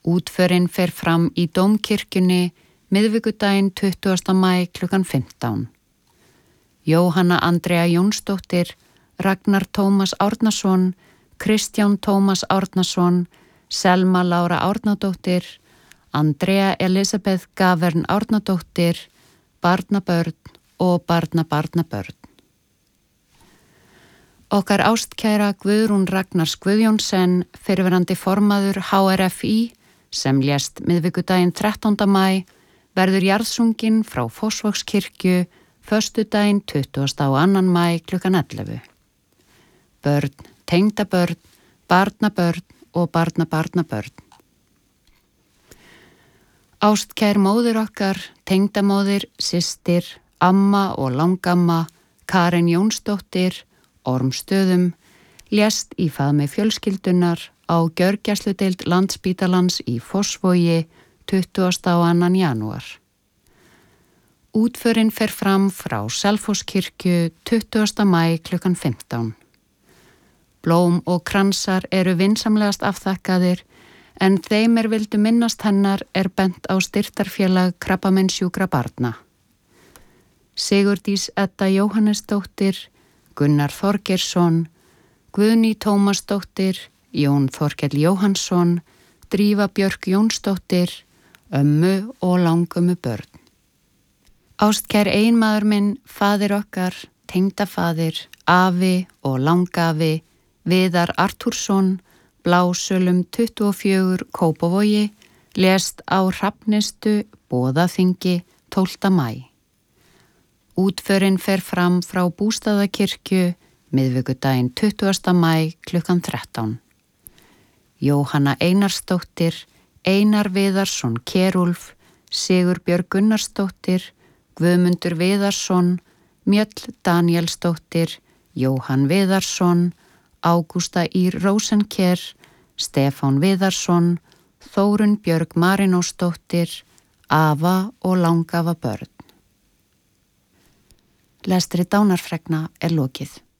Útförin fer fram í Dómkirkjunni miðvikudaginn 20. maí klukkan 15. Jóhanna Andrea Jónsdóttir, Ragnar Tómas Árnason, Kristján Tómas Árnason, Selma Lára Árnadóttir, Andrea Elisabeth Gavern Árnadóttir, barnabörn og barnabarnabörn. Okkar ástkæra Guðrún Ragnars Guðjónsson, fyrrverandi formaður HRFÍ, sem lést miðvikudaginn 13. maí, verður jarðsungin frá Fossvogskirkju föstudaginn 22. maí klukkan 11. Börn, tengdabörn, barnabörn og barnabarnabörn. Ástkær móðir okkar, tengdamóðir, systir, amma og langamma, Karen Jónsdóttir, Ormstöðum, lést í faðmi fjölskyldunar á gjörgæsludeild Landspítalans í Fossvogi 22. janúar. Útförin fer fram frá Selfosskirkju 20. maí klukkan 15. Blóm og kransar eru vinsamlegast afþakkaðir, en þeim vildu minnast hennar bent á styrktarfélag krabbameinssjúkra barna. Sigurdís Edda Jóhannesdóttir, Gunnar Þorgeirsson, Guðný Tómasdóttir, Jón Þorkell Jóhannsson, Drífa Björk Jónsdóttir, ömmu og langömmu börn. Ástkær eiginmaður minn, faðir okkar, tengdafaðir, afi og langafi, Viðar Artúrsson, Blásölum 24 Kópavogi, lést á Hrafnistu Boðaþingi 12. maí. Útförin fer fram frá Bústaðakirkju miðvikudaginn 20. maí klukkan 13. Jóhanna Einarsdóttir, Einar Viðarsson Kerúlf, Sigurbjörg Gunnarsdóttir, Guðmundur Viðarsson, Mjöll Danielsdóttir, Jóhann Viðarsson, Ágústa Ír Rósenker, Stefán Viðarsson, Þórunn Björg Marinósdóttir, afa og langafa börn. Lestri dánarfregna lokið.